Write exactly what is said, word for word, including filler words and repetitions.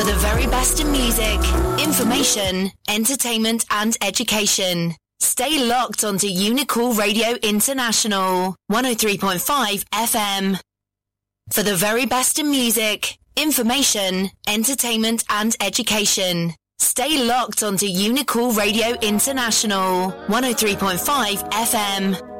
For the very best in music, information, entertainment and education. Stay locked onto Unicool Radio International, one oh three point five F M. For the very best in music, information, entertainment and education. Stay locked onto Unicool Radio International, one oh three point five F M.